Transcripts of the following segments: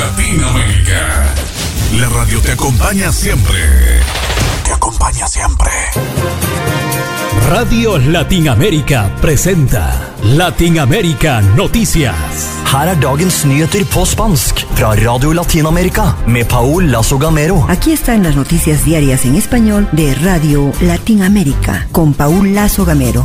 Latinoamérica. La radio te acompaña siempre. Te acompaña siempre. Radio Latinoamérica presenta Latinoamérica Noticias. Her dagens nyheter på spansk fra Radio Latinoamérica med Paul Lazo Gamero. Aquí están las noticias diarias en español de Radio Latinoamérica con Paul Lazo Gamero.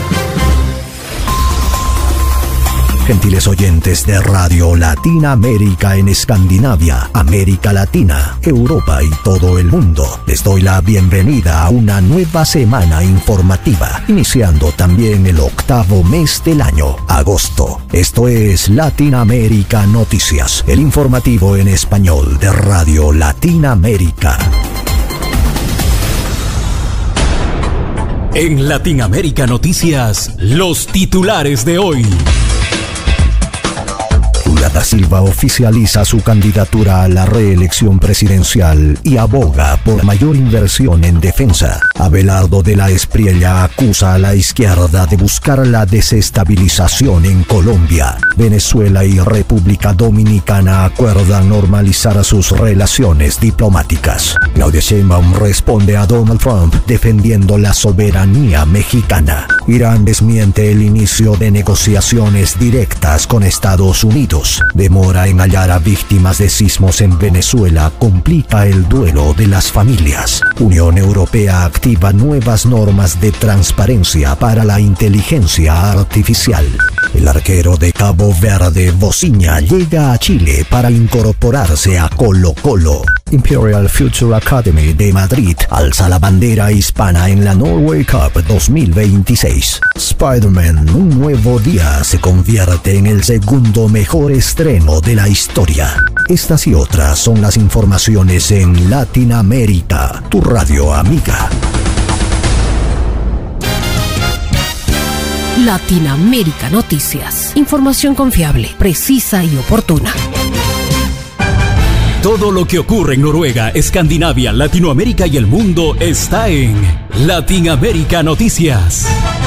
Gentiles oyentes de Radio Latinoamérica en Escandinavia, América Latina, Europa y todo el mundo, les doy la bienvenida a una nueva semana informativa, iniciando también el octavo mes del año, agosto. Esto es Latinoamérica Noticias, el informativo en español de Radio Latinoamérica. En Latinoamérica Noticias, los titulares de hoy. Lula da Silva oficializa su candidatura a la reelección presidencial y aboga por mayor inversión en defensa. Abelardo de la Espriella acusa a la izquierda de buscar la desestabilización en Colombia. Venezuela y República Dominicana acuerdan normalizar sus relaciones diplomáticas. Claudia Sheinbaum responde a Donald Trump defendiendo la soberanía mexicana. Irán desmiente el inicio de negociaciones directas con Estados Unidos. Demora en hallar a víctimas de sismos en Venezuela complica el duelo de las familias. Unión Europea activa nuevas normas de transparencia para la inteligencia artificial. El arquero de Cabo Verde, Bociña, llega a Chile para incorporarse a Colo-Colo. Imperial Future Academy de Madrid alza la bandera hispana en la Norway Cup 2026. Spider-Man, un nuevo día, se convierte en el segundo mejor estreno de la historia. Estas y otras son las informaciones en Latinoamérica, tu radio amiga. Latinoamérica Noticias. Información confiable, precisa y oportuna. Todo lo que ocurre en Noruega, Escandinavia, Latinoamérica y el mundo está en Latinoamérica Noticias.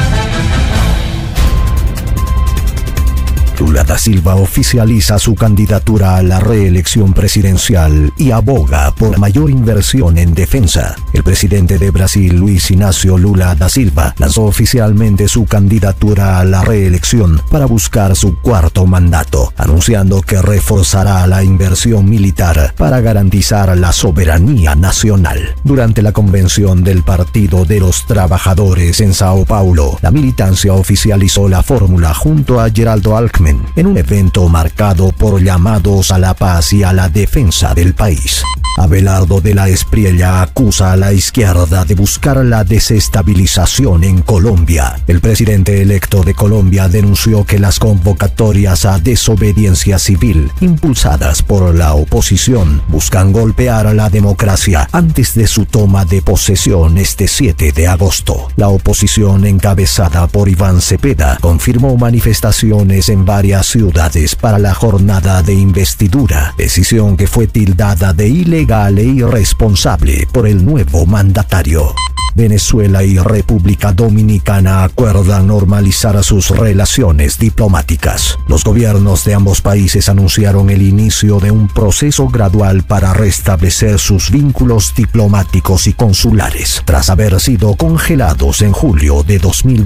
Lula da Silva oficializa su candidatura a la reelección presidencial y aboga por mayor inversión en defensa. El presidente de Brasil, Luis Inácio Lula da Silva, lanzó oficialmente su candidatura a la reelección para buscar su cuarto mandato, anunciando que reforzará la inversión militar para garantizar la soberanía nacional. Durante la convención del Partido de los Trabajadores en Sao Paulo, la militancia oficializó la fórmula junto a Geraldo Alckmin en un evento marcado por llamados a la paz y a la defensa del país. Abelardo de la Espriella acusa a la izquierda de buscar la desestabilización en Colombia. El presidente electo de Colombia denunció que las convocatorias a desobediencia civil impulsadas por la oposición buscan golpear a la democracia antes de su toma de posesión este 7 de agosto. La oposición encabezada por Iván Cepeda confirmó manifestaciones en varias ciudades para la jornada de investidura, decisión que fue tildada de ilegal e irresponsable por el nuevo mandatario. Venezuela y República Dominicana acuerdan normalizar sus relaciones diplomáticas. Los gobiernos de ambos países anunciaron el inicio de un proceso gradual para restablecer sus vínculos diplomáticos y consulares, tras haber sido congelados en julio de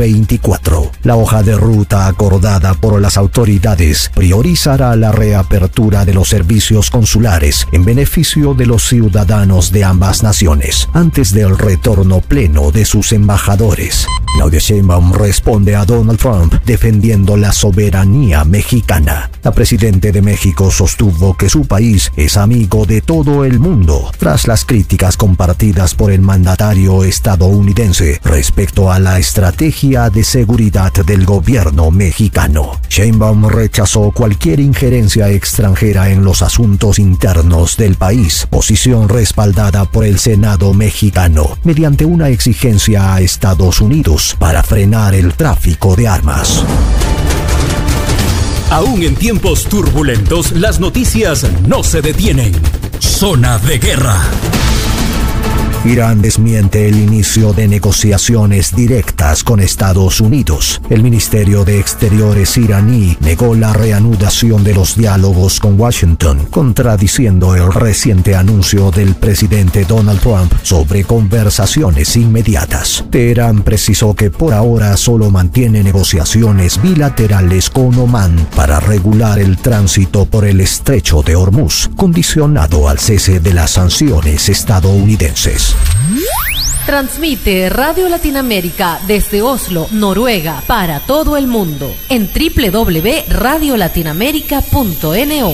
2024. La hoja de ruta acordada por las autoridades priorizará la reapertura de los servicios consulares en beneficio de los ciudadanos de ambas naciones, antes del retorno pleno de sus embajadores. Claudia Sheinbaum responde a Donald Trump defendiendo la soberanía mexicana. La presidenta de México sostuvo que su país es amigo de todo el mundo, tras las críticas compartidas por el mandatario estadounidense respecto a la estrategia de seguridad del gobierno mexicano. Sheinbaum rechazó cualquier injerencia extranjera en los asuntos internos del país, posición respaldada por el Senado mexicano, mediante una exigencia a Estados Unidos para frenar el tráfico de armas. Aún en tiempos turbulentos, las noticias no se detienen. Zona de guerra. Irán desmiente el inicio de negociaciones directas con Estados Unidos. El Ministerio de Exteriores iraní negó la reanudación de los diálogos con Washington, contradiciendo el reciente anuncio del presidente Donald Trump sobre conversaciones inmediatas. Teherán precisó que por ahora solo mantiene negociaciones bilaterales con Omán para regular el tránsito por el estrecho de Hormuz, condicionado al cese de las sanciones estadounidenses. Transmite Radio Latinoamérica desde Oslo, Noruega, para todo el mundo en www.radiolatinoamerica.no.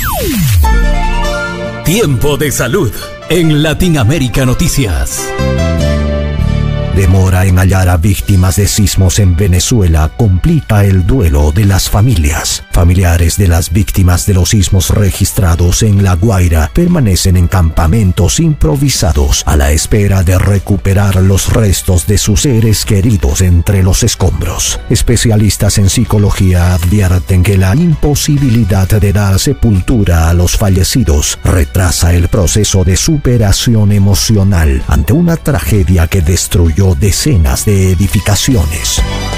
Tiempo de salud en Latinoamérica Noticias. Demora en hallar a víctimas de sismos en Venezuela complica el duelo de las familias. Familiares de las víctimas de los sismos registrados en La Guaira permanecen en campamentos improvisados a la espera de recuperar los restos de sus seres queridos entre los escombros. Especialistas en psicología advierten que la imposibilidad de dar sepultura a los fallecidos retrasa el proceso de superación emocional ante una tragedia que destruyó decenas de edificaciones.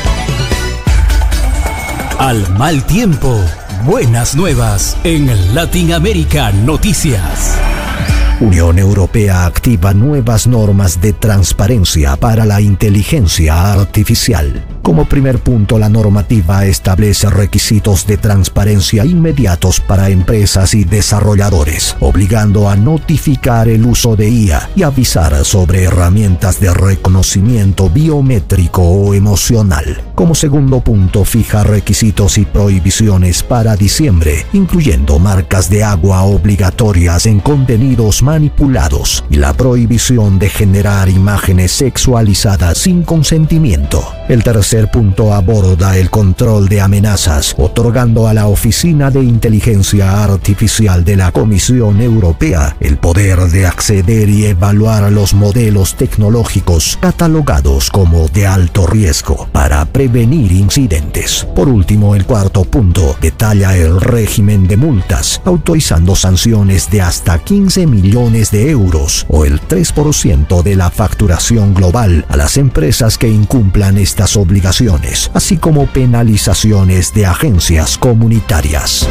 Al mal tiempo, buenas nuevas en Latinoamérica Noticias. Unión Europea activa nuevas normas de transparencia para la inteligencia artificial. Como primer punto, la normativa establece requisitos de transparencia inmediatos para empresas y desarrolladores, obligando a notificar el uso de IA y avisar sobre herramientas de reconocimiento biométrico o emocional. Como segundo punto, fija requisitos y prohibiciones para diciembre, incluyendo marcas de agua obligatorias en contenidos manipulados y la prohibición de generar imágenes sexualizadas sin consentimiento. El tercer punto aborda el control de amenazas, otorgando a la Oficina de Inteligencia Artificial de la Comisión Europea el poder de acceder y evaluar los modelos tecnológicos catalogados como de alto riesgo para prevenir incidentes. Por último, el cuarto punto detalla el régimen de multas, autorizando sanciones de hasta 15 millones de euros o el 3% de la facturación global a las empresas que incumplan estas obligaciones, así como penalizaciones de agencias comunitarias.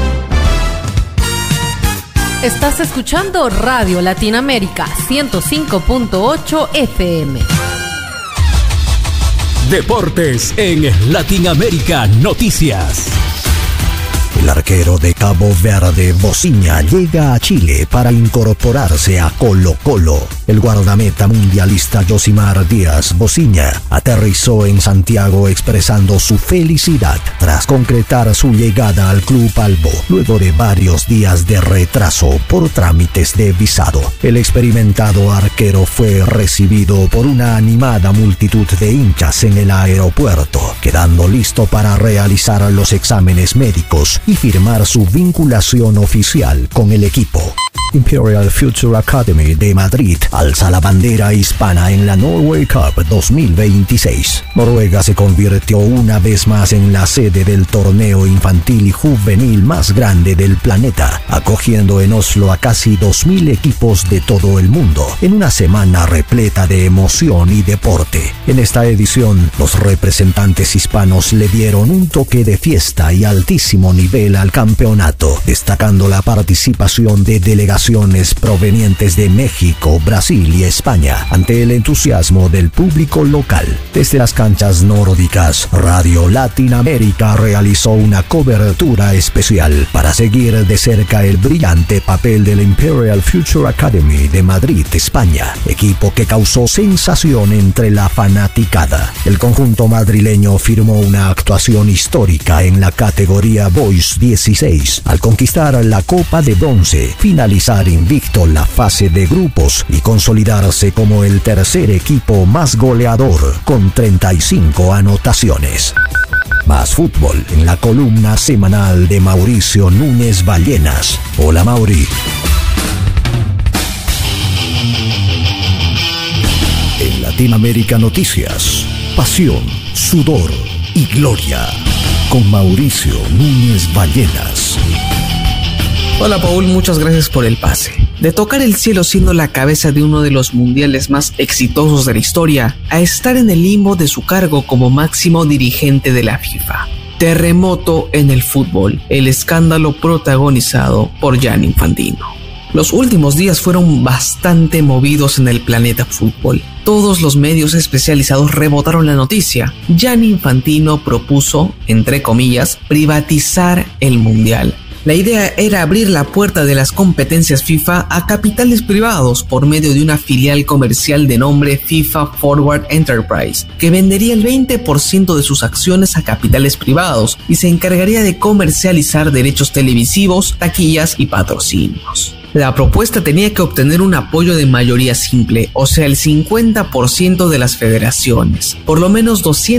Estás escuchando Radio Latinoamérica 105.8 FM. Deportes en Latinoamérica Noticias. El arquero de Cabo Verde, Bociña, llega a Chile para incorporarse a Colo-Colo. El guardameta mundialista Yosimar Díaz Bociña aterrizó en Santiago expresando su felicidad tras concretar su llegada al club albo, luego de varios días de retraso por trámites de visado. El experimentado arquero fue recibido por una animada multitud de hinchas en el aeropuerto, quedando listo para realizar los exámenes médicos y firmar su vinculación oficial con el equipo. Imperial Future Academy de Madrid alza la bandera hispana en la Norway Cup 2026. Noruega se convirtió una vez más en la sede del torneo infantil y juvenil más grande del planeta, acogiendo en Oslo a casi 2.000 equipos de todo el mundo, en una semana repleta de emoción y deporte. En esta edición, los representantes hispanos le dieron un toque de fiesta y altísimo nivel al campeonato, destacando la participación de delegaciones provenientes de México, Brasil y España, ante el entusiasmo del público local. Desde las canchas nórdicas, Radio Latinoamérica realizó una cobertura especial para seguir de cerca el brillante papel del Imperial Future Academy de Madrid, España, equipo que causó sensación entre la fanaticada. El conjunto madrileño firmó una actuación histórica en la categoría Boys 16, al conquistar la Copa de Bronce, finalizar invicto la fase de grupos y consolidarse como el tercer equipo más goleador con 35 anotaciones. Más fútbol en la columna semanal de Mauricio Núñez Ballenas. Hola, Mauri. En Latinoamérica Noticias, pasión, sudor y gloria. Con Mauricio Núñez Ballenas. Hola Paul, muchas gracias por el pase. De tocar el cielo siendo la cabeza de uno de los mundiales más exitosos de la historia, a estar en el limbo de su cargo como máximo dirigente de la FIFA. Terremoto en el fútbol, el escándalo protagonizado por Gianni Infantino. Los últimos días fueron bastante movidos en el planeta fútbol. Todos los medios especializados rebotaron la noticia. Gianni Infantino propuso, entre comillas, privatizar el mundial. La idea era abrir la puerta de las competencias FIFA a capitales privados por medio de una filial comercial de nombre FIFA Forward Enterprise, que vendería el 20% de sus acciones a capitales privados y se encargaría de comercializar derechos televisivos, taquillas y patrocinios. La propuesta tenía que obtener un apoyo de mayoría simple, o sea el 50% de las federaciones, por lo menos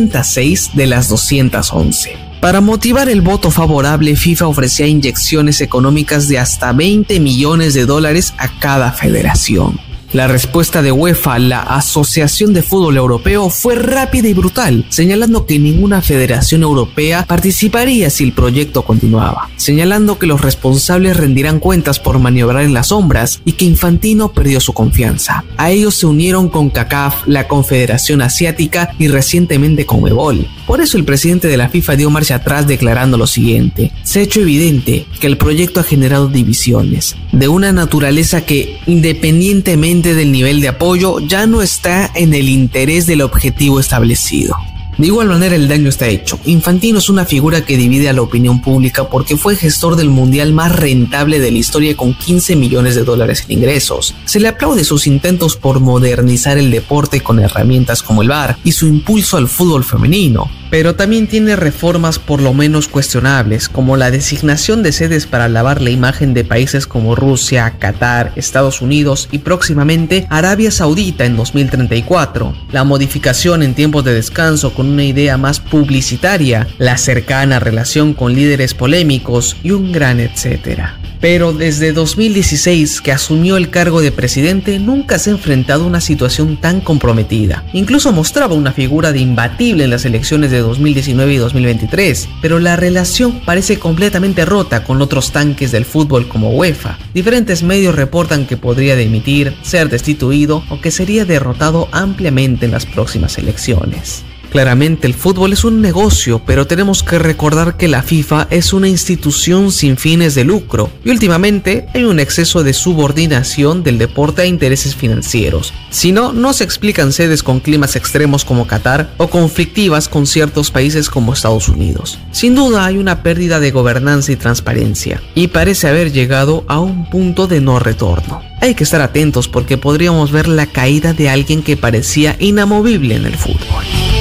206 de las 211. Para motivar el voto favorable, FIFA ofrecía inyecciones económicas de hasta $20 millones a cada federación. La respuesta de UEFA, la Asociación de Fútbol Europeo, fue rápida y brutal, señalando que ninguna federación europea participaría si el proyecto continuaba, señalando que los responsables rendirán cuentas por maniobrar en las sombras y que Infantino perdió su confianza. A ellos se unieron CONCACAF, la Confederación Asiática y recientemente CONMEBOL. Por eso el presidente de la FIFA dio marcha atrás declarando lo siguiente: se ha hecho evidente que el proyecto ha generado divisiones, de una naturaleza que, independientemente del nivel de apoyo, ya no está en el interés del objetivo establecido. De igual manera, el daño está hecho. Infantino es una figura que divide a la opinión pública porque fue gestor del mundial más rentable de la historia con $15 millones en ingresos. Se le aplaude sus intentos por modernizar el deporte con herramientas como el VAR y su impulso al fútbol femenino. Pero también tiene reformas por lo menos cuestionables, como la designación de sedes para lavar la imagen de países como Rusia, Qatar, Estados Unidos y próximamente Arabia Saudita en 2034, la modificación en tiempos de descanso con una idea más publicitaria, la cercana relación con líderes polémicos y un gran etcétera. Pero desde 2016 que asumió el cargo de presidente nunca se ha enfrentado a una situación tan comprometida. Incluso mostraba una figura de imbatible en las elecciones de 2019 y 2023, pero la relación parece completamente rota con otros tanques del fútbol como UEFA. Diferentes medios reportan que podría dimitir, ser destituido o que sería derrotado ampliamente en las próximas elecciones. Claramente el fútbol es un negocio, pero tenemos que recordar que la FIFA es una institución sin fines de lucro y últimamente hay un exceso de subordinación del deporte a intereses financieros. Si no, no se explican sedes con climas extremos como Qatar o conflictivas con ciertos países como Estados Unidos. Sin duda hay una pérdida de gobernanza y transparencia y parece haber llegado a un punto de no retorno. Hay que estar atentos porque podríamos ver la caída de alguien que parecía inamovible en el fútbol.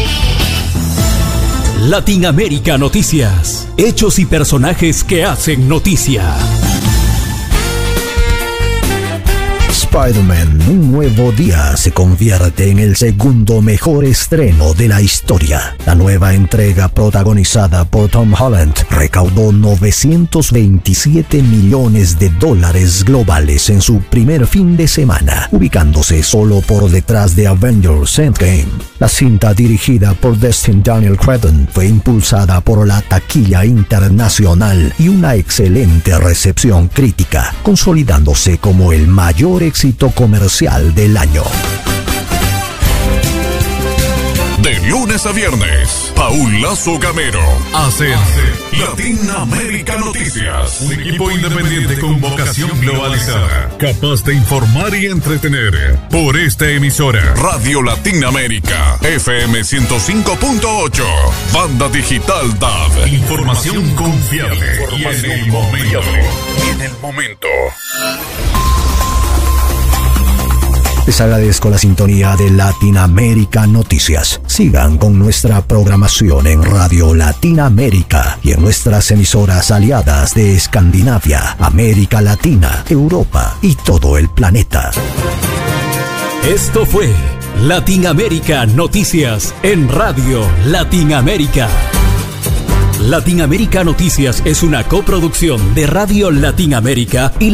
Latinoamérica Noticias. Hechos y personajes que hacen noticia. Spider-Man, un nuevo día se convierte en el segundo mejor estreno de la historia. La nueva entrega protagonizada por Tom Holland recaudó $927 millones globales en su primer fin de semana, ubicándose solo por detrás de Avengers Endgame. La cinta, dirigida por Destin Daniel Cretton, fue impulsada por la taquilla internacional y una excelente recepción crítica, consolidándose como el mayor éxito comercial del año. De lunes a viernes, Paul Lazo Gamero hace Latinoamérica Noticias. Un equipo independiente con vocación globalizada, capaz de informar y entretener. Por esta emisora, Radio Latinoamérica, FM 105.8, Banda Digital DAB. Información confiable y en el momento. Les agradezco la sintonía de Latinoamérica Noticias. Sigan con nuestra programación en Radio Latinoamérica y en nuestras emisoras aliadas de Escandinavia, América Latina, Europa y todo el planeta. Esto fue Latinoamérica Noticias en Radio Latinoamérica. Latinoamérica Noticias es una coproducción de Radio Latinoamérica y